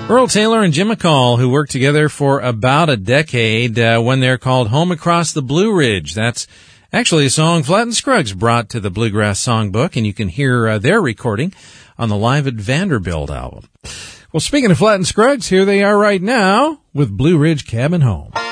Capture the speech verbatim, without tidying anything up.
Earl Taylor and Jim McCall, who worked together for about a decade uh, when they're called Home Across the Blue Ridge. That's actually a song Flatt and Scruggs brought to the Bluegrass Songbook, and you can hear uh, their recording on the Live at Vanderbilt album. Well, speaking of Flatt and Scruggs, here they are right now with Blue Ridge Cabin Home.